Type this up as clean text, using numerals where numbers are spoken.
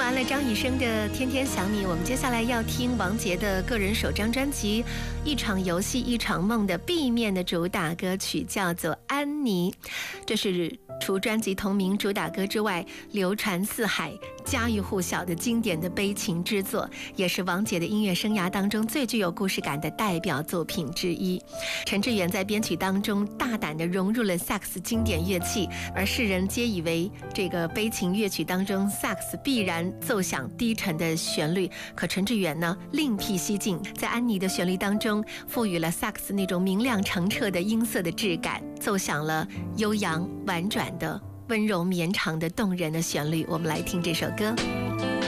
完了张雨生的《天天想你》，我们接下来要听王杰的个人首张专辑《一场游戏一场梦》的 B 面的主打歌曲，叫做《安妮》。这是除专辑同名主打歌之外，流传四海、家喻户晓的经典的悲情之作，也是王杰的音乐生涯当中最具有故事感的代表作品之一。陈志远在编曲当中大胆地融入了萨克斯经典乐器，而世人皆以为这个悲情乐曲当中萨克斯必然奏响低沉的旋律，可陈志远呢另辟蹊径，在安妮的旋律当中赋予了萨克斯那种明亮澄澈的音色的质感，奏响了悠扬婉转的温柔绵长的动人的旋律。我们来听这首歌。